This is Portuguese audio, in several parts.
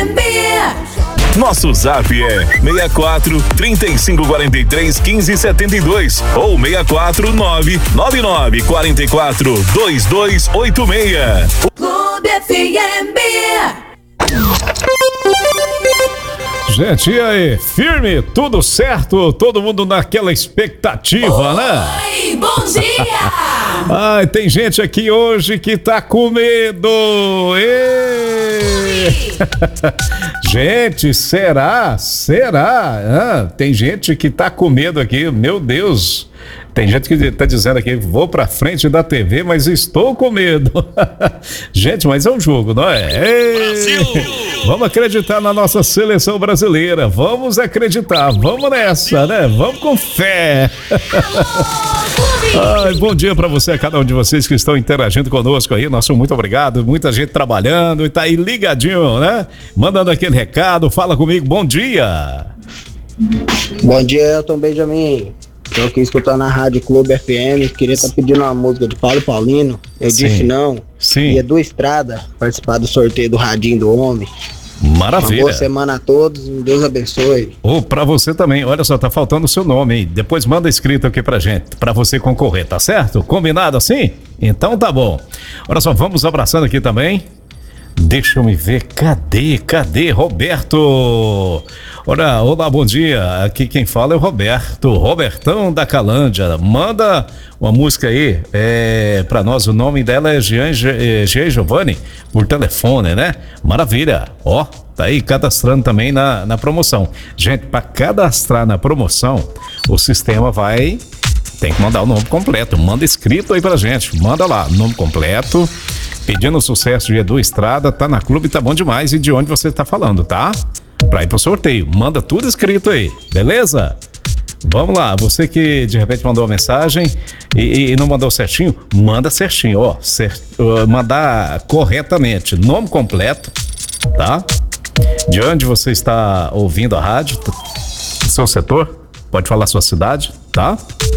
FM. Nosso zap é 64 3543 1572 ou 649 9944 2286. Clube FM. Gente, e aí? Firme? Tudo certo? Todo mundo naquela expectativa, né? Oi, bom dia! Ai, tem gente aqui hoje que tá com medo. Gente, será? Tem gente que tá com medo aqui, meu Deus. Tem gente que tá dizendo aqui, vou pra frente da TV, mas estou com medo. Gente, mas é um jogo, não é? Brasil! Vamos acreditar na nossa seleção brasileira. Vamos acreditar, vamos nessa, né? Vamos com fé. Ai, bom dia pra você, a cada um de vocês que estão interagindo conosco aí. Nosso muito obrigado, muita gente trabalhando e tá aí ligadinho, né? Mandando aquele recado, fala comigo, bom dia. Bom dia, Elton Benjamin. Estou aqui escutando a Rádio Clube FM. Queria estar pedindo uma música do Paulo Paulino. Eu disse não. Sim. E Edu Estrada participar do sorteio do Radinho do Homem. Maravilha. Uma boa semana a todos. Deus abençoe. Pra você também. Olha só, tá faltando o seu nome aí. Depois manda escrito aqui pra gente, pra você concorrer, tá certo? Combinado assim? Então tá bom. Olha só, vamos abraçando aqui também. Deixa eu me ver, cadê Roberto? Olá, bom dia, aqui quem fala é o Robertão da Calândia. Manda uma música aí, pra nós, o nome dela é Jean Giovanni, por telefone, né? Maravilha, ó, tá aí cadastrando também na promoção. Gente, pra cadastrar na promoção, o sistema tem que mandar o nome completo, manda escrito aí pra gente, manda lá, nome completo, pedindo sucesso de Edu Estrada, tá na Clube, tá bom demais, e de onde você tá falando, tá? Pra ir pro sorteio, manda tudo escrito aí, beleza? Vamos lá, você que de repente mandou uma mensagem e não mandou certinho, manda certinho, ó, mandar corretamente, nome completo, tá? De onde você está ouvindo a rádio, seu setor, pode falar sua cidade, tá?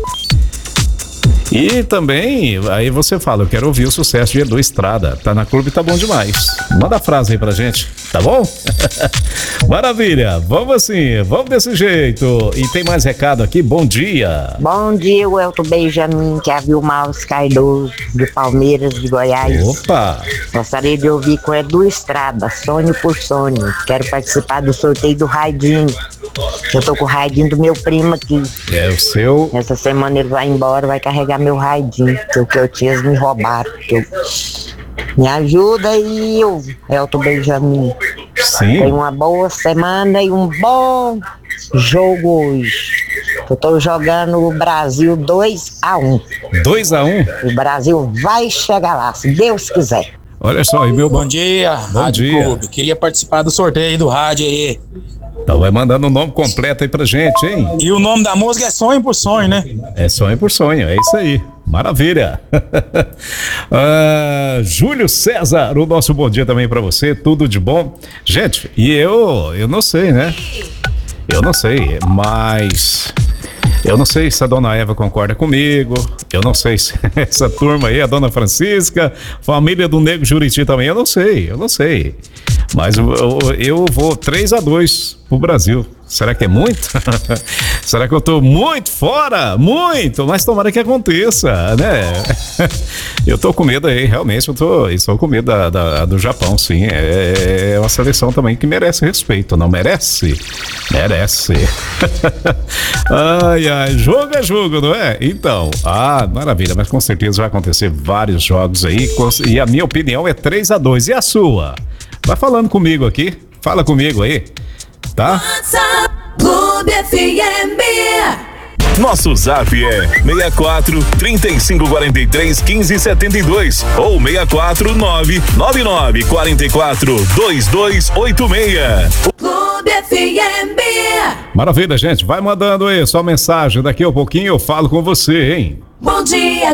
E também, aí você fala, eu quero ouvir o sucesso de Edu Estrada, tá na Clube, tá bom demais. Manda a frase aí pra gente, tá bom? Maravilha, vamos assim, vamos desse jeito. E tem mais recado aqui, bom dia. Bom dia, o Elton Benjamin, que é a Vilmar Cardoso, de Palmeiras, de Goiás. Opa! Gostaria de ouvir com Edu Estrada, Sonho por Sonho. Quero participar do sorteio do Raidinho. Eu tô com o Raidinho do meu primo aqui. É o seu. Essa semana ele vai embora, vai carregar meu Raidinho, que o que eu tinha me roubaram. Me ajuda aí, Elton Benjamin. Sim. Tenha uma boa semana e um bom jogo hoje. Eu tô jogando o Brasil 2-1. 2-1? O Brasil vai chegar lá, se Deus quiser. Olha só, e meu bom dia, bom Rádio dia. Clube. Queria participar do sorteio aí do rádio aí. Então vai mandando o nome completo aí pra gente, hein? E o nome da música é Sonho por Sonho, né? É Sonho por Sonho, é isso aí. Maravilha. Júlio César, o nosso bom dia também pra você, tudo de bom. Gente, e eu não sei, né? Eu não sei, mas... Eu não sei se a dona Eva concorda comigo, eu não sei se essa turma aí, a dona Francisca, família do Nego Juriti também, eu não sei. Mas eu vou 3-2 pro Brasil. Será que é muito? Será que eu tô muito fora? Muito! Mas tomara que aconteça, né? Eu tô com medo aí, realmente, estou com medo do Japão, sim. É uma seleção também que merece respeito, não merece? Merece. Ai, jogo é jogo, não é? Então, maravilha, mas com certeza vai acontecer vários jogos aí, e a minha opinião é 3-2. E a sua? Vai falando comigo aqui, fala comigo aí, tá? Clube FM. Nosso zap é 64 3543 1572 ou 649 9944 2286. Clube FM. Maravilha, gente, vai mandando aí sua mensagem, daqui a pouquinho eu falo com você, hein? Bom dia,